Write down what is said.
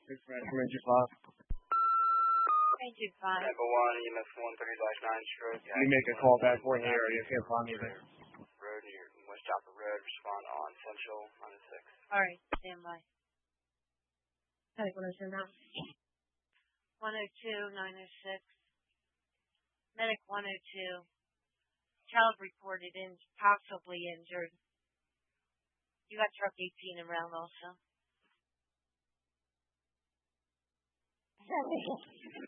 Six man from engine 5. Engine 5. Echo 1, EMS 13-9 stroke. You make a call back for here, or you can't find anything. Road near West Chopper Road, respond on Central on the 6. Alright, stand by. Medic 102 now. 102, 906. Medic 102. Child reported possibly injured. You got truck 18 around also.